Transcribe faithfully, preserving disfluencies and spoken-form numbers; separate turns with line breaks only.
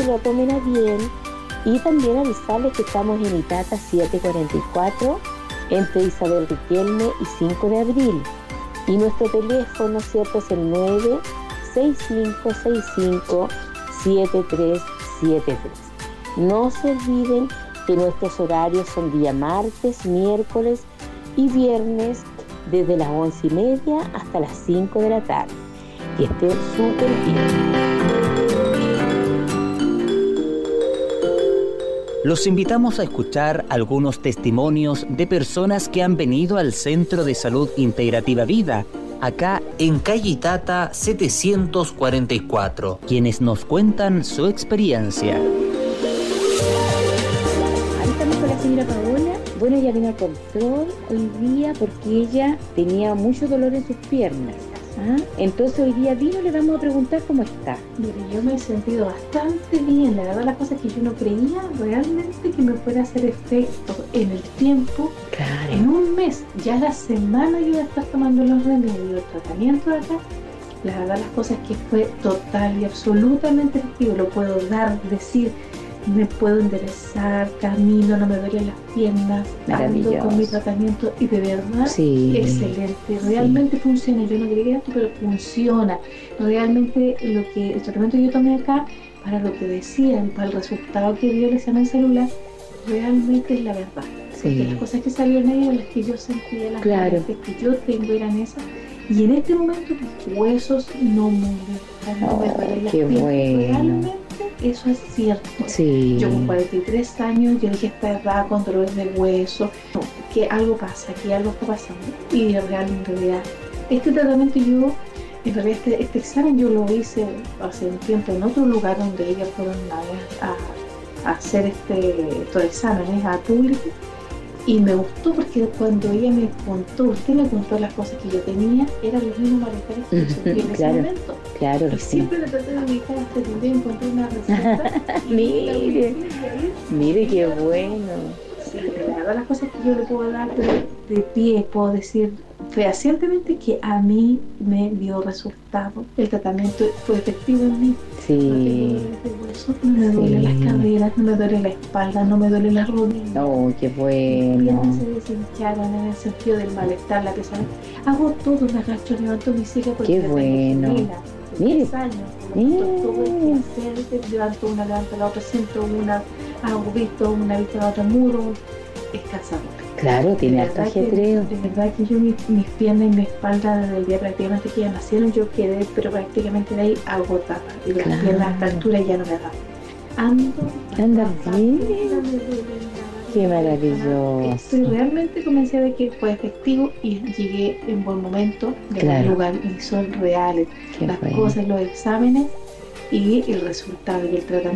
que lo tomen a bien. Y también avisarles que estamos en Itata setecientos cuarenta y cuatro, entre Isabel Riquelme y cinco de abril. Y nuestro teléfono, ¿cierto?, es el nueve seis cinco seis cinco siete tres siete tres. No se olviden que nuestros horarios son día martes, miércoles y viernes, desde las once y media hasta las cinco de la tarde. Que estén súper bien.
Los invitamos a escuchar algunos testimonios de personas que han venido al Centro de Salud Integrativa Vida, acá en calle Itata setecientos cuarenta y cuatro, quienes nos cuentan su experiencia.
Ahí estamos con la señora Paola. Bueno, ella vino al control hoy día porque ella tenía mucho dolor en sus piernas. ¿Ah? Entonces hoy día vino, le vamos a preguntar cómo está.
Mire, yo me he sentido bastante bien. La verdad, las cosas que yo no creía realmente que me fuera a hacer efecto en el tiempo.
Claro.
En un mes, ya la semana yo iba a estar tomando los remedios, el tratamiento de acá. La verdad, las cosas que fue total y absolutamente efectivo. Lo puedo dar, decir, me puedo enderezar, camino, no me duelen las piernas, ando con mi tratamiento y de verdad,
sí,
excelente, realmente sí funciona. Yo no creía esto, pero funciona. Realmente lo que el tratamiento que yo tomé acá, para lo que decían, para el resultado que dio el examen celular, realmente es la verdad. Sí. Porque las cosas que salieron ahí eran las que yo sentía, las
claro
que yo tengo eran esas. Y en este momento mis huesos no molestan, no me duelen las piernas.
Bueno.
Realmente eso es cierto.
Sí.
Yo con cuarenta y tres años, yo dije, esta edad con dolores de hueso, que algo pasa, que algo está pasando. Y en realidad, este tratamiento yo, en realidad este, este examen yo lo hice hace un tiempo en otro lugar donde ellas fueron a, a, a hacer este, estos exámenes a público. Y me gustó porque cuando ella me contó, usted me contó las cosas que yo tenía, eran los mismos malestares que yo sentía en ese
claro,
momento.
Claro,
y
sí.
siempre le traté de ubicar hasta que un día encontré una receta.
Mire, mire qué bueno.
Sí, la verdad, las cosas que yo le puedo dar de, de pie, puedo decir fehacientemente que a mí me dio resultado. El tratamiento fue efectivo en mí.
Sí.
No tengo dolores de hueso, no me duelen sí. las caderas, no me duele la espalda, no me duele las rodillas.
Oh, qué bueno.
Mis piernas se deshincharon en el sentido del malestar, la pesadez. Hago todo, me agacho, levanto mi silla porque
qué bueno.
Mire, años, todo el que levanto una, levanto la otra, siento una, hago visto una vista la otra, muro, es cansador.
Claro, tiene harto ajetreo.
De verdad que yo mis, mis piernas y mi espalda desde el día prácticamente que ya nacieron, yo quedé pero prácticamente de ahí agotada. Y las claro. piernas a esta altura ya no me dan. Ando,
anda bien. Qué maravilloso.
Estoy realmente convencida de que fue efectivo y llegué en buen momento, en claro. buen lugar, y son reales. Qué las bueno. cosas, los exámenes y el resultado y el tratamiento.